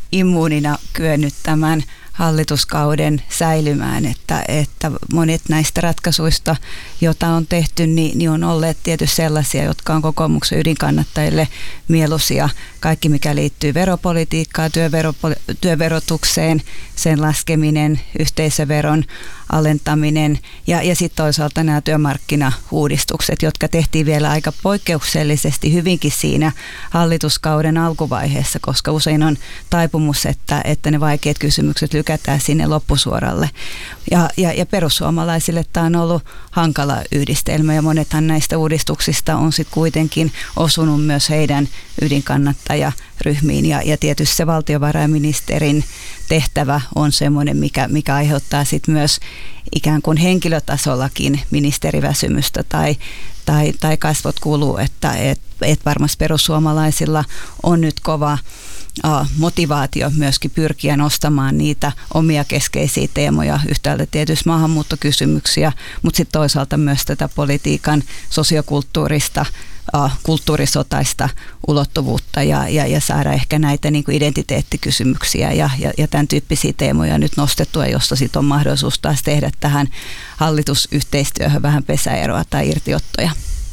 immuunina kyennyt tämän hallituskauden säilymään, että monet näistä ratkaisuista, joita on tehty, niin on olleet tietysti sellaisia, jotka on kokoomuksen ydinkannattajille mieluisia. Kaikki, mikä liittyy veropolitiikkaan, työverotukseen, sen laskeminen, yhteisöveron alentaminen ja sitten toisaalta nämä työmarkkinauudistukset, jotka tehtiin vielä aika poikkeuksellisesti hyvinkin siinä hallituskauden alkuvaiheessa, koska usein on taipumus, että ne vaikeat kysymykset lykätään sinne loppusuoralle. Ja perussuomalaisille tämä on ollut hankala yhdistelmä ja monethan näistä uudistuksista on sitten kuitenkin osunut myös heidän ydinkannattajaryhmiin ja tietysti se valtiovarainministerin tehtävä on semmoinen, mikä aiheuttaa sitten myös ikään kuin henkilötasollakin ministeriväsymystä tai kasvot kuluu, että varmasti perussuomalaisilla on nyt kova motivaatio myöskin pyrkiä nostamaan niitä omia keskeisiä teemoja, yhtäältä tietysti maahanmuuttokysymyksiä, mutta sitten toisaalta myös tätä politiikan sosiokulttuurista, kulttuurisotaista ulottuvuutta ja saada ehkä näitä niin kuin identiteettikysymyksiä ja tämän tyyppisiä teemoja nyt nostettua, josta sitten on mahdollisuus taas tehdä tähän hallitusyhteistyöhön vähän pesäeroa tai irtiottoja.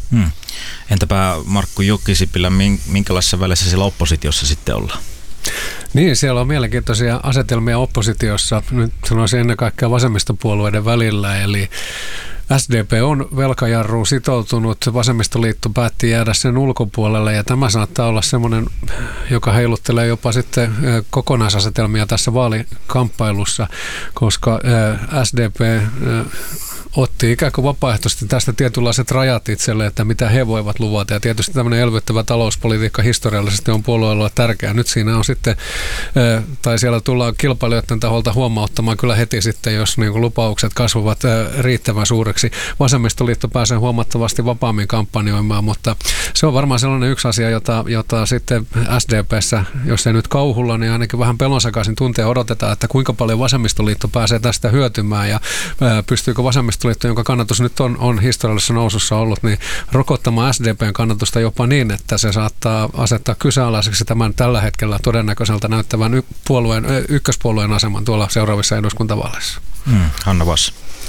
Entäpä Markku Jokisipilä, minkälaisessa välissä siellä oppositiossa sitten ollaan? Niin, siellä on mielenkiintoisia asetelmia oppositiossa, nyt sanoisin ennen kaikkea vasemmistopuolueiden välillä, eli SDP on velkajarruun sitoutunut, vasemmistoliitto päätti jäädä sen ulkopuolelle ja tämä saattaa olla semmoinen, joka heiluttelee jopa sitten kokonaisasetelmia tässä vaalikamppailussa, koska SDP otti ikään kuin vapaaehtoisesti tästä tietynlaiset rajat itselle, että mitä he voivat luvata. Ja tietysti tämmöinen elvyttävä talouspolitiikka historiallisesti on puolueella tärkeää. Nyt siinä on sitten, tai siellä tullaan kilpailijoiden taholta huomauttamaan kyllä heti sitten, jos niin kuin lupaukset kasvavat riittävän suureksi. Vasemmistoliitto pääsee huomattavasti vapaammin kampanjoimaan, mutta se on varmaan sellainen yksi asia, jota sitten SDP:ssä, jos ei nyt kauhulla, niin ainakin vähän pelonsakaisin tunteja odotetaan, että kuinka paljon vasemmistoliitto pääsee tästä hyötymään ja pystyykö vasemmistoliitto, jonka kannatus nyt on historiallisessa nousussa ollut, niin rokottamaan SDP:n kannatusta jopa niin, että se saattaa asettaa kyseenalaiseksi tämän tällä hetkellä todennäköiseltä näyttävän ykköspuolueen aseman tuolla seuraavissa eduskuntavaaleissa. Hanna Vass.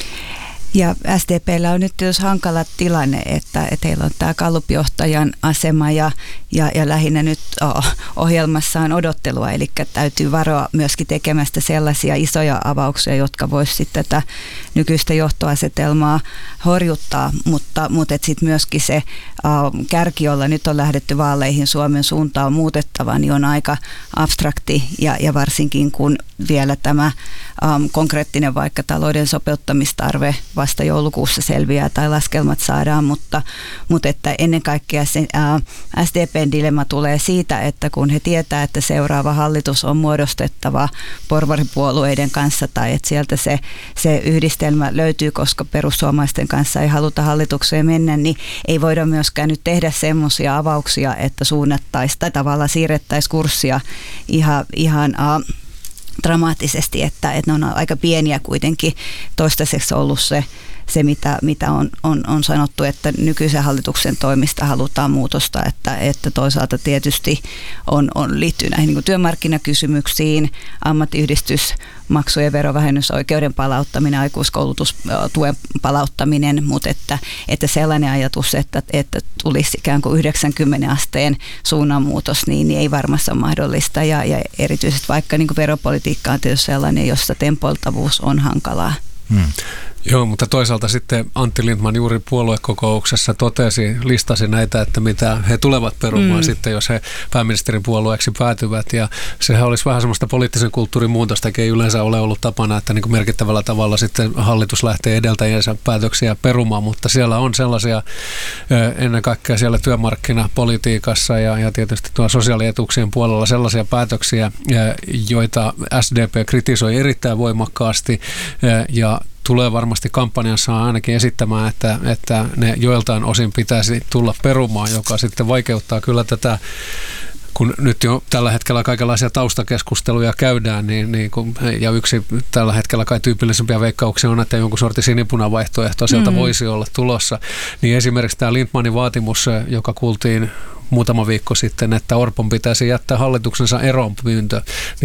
Ja SDP:llä on nyt jos hankala tilanne, että heillä on tämä Gallup-johtajan asema ja lähinnä nyt ohjelmassaan odottelua, eli täytyy varoa myöskin tekemästä sellaisia isoja avauksia, jotka voisivat sitten tätä nykyistä johtoasetelmaa horjuttaa, mutta sitten myöskin se kärki, jolla nyt on lähdetty vaaleihin, Suomen suunta on muutettava, niin on aika abstrakti ja varsinkin kun vielä tämä konkreettinen vaikka talouden sopeuttamistarve vasta joulukuussa selviää tai laskelmat saadaan, mutta että ennen kaikkea se SDP:n dilemma tulee siitä, että kun he tietää, että seuraava hallitus on muodostettava porvaripuolueiden kanssa tai että sieltä se yhdistelmä löytyy, koska perussuomalaisten kanssa ei haluta hallitukseen mennä, niin ei voida myöskään nyt tehdä semmoisia avauksia, että suunnattaisiin tai tavallaan siirrettäisiin kurssia ihan dramaattisesti, että ne on aika pieniä kuitenkin toistaiseksi ollut se mitä on sanottu, että nykyisen hallituksen toimista halutaan muutosta, että toisaalta tietysti liittyy näihin niin kuin työmarkkinakysymyksiin, ammattiyhdistysmaksujen verovähennysoikeuden palauttaminen, aikuiskoulutustuen palauttaminen, mutta että sellainen ajatus, että tulisi ikään kuin 90 asteen suunnanmuutos, niin ei varmasti ole mahdollista ja erityisesti vaikka niin kuin veropolitiikka on tietysti sellainen, jossa tempoiltavuus on hankalaa. Joo, mutta toisaalta sitten Antti Lindtman juuri puoluekokouksessa listasi näitä, että mitä he tulevat perumaan sitten, jos he pääministerin puolueeksi päätyvät. Ja sehän olisi vähän semmoista poliittisen kulttuurin muutostakin, ei yleensä ole ollut tapana, että niin kuin merkittävällä tavalla sitten hallitus lähtee edeltäjänsä päätöksiä perumaan, mutta siellä on sellaisia ennen kaikkea siellä työmarkkinapolitiikassa ja tietysti tuolla sosiaalietuuksien puolella sellaisia päätöksiä, joita SDP kritisoi erittäin voimakkaasti ja tulee varmasti kampanjassa ainakin esittämään, että ne joiltain osin pitäisi tulla perumaan, joka sitten vaikeuttaa kyllä tätä, kun nyt jo tällä hetkellä kaikenlaisia taustakeskusteluja käydään, ja yksi tällä hetkellä kai tyypillisempiä veikkauksia on, että jonkun sortin sinipunavaihtoehto sieltä voisi olla tulossa, niin esimerkiksi tämä Lindtmanin vaatimus, joka kuultiin muutama viikko sitten, että Orpon pitäisi jättää hallituksensa eronpyyntö,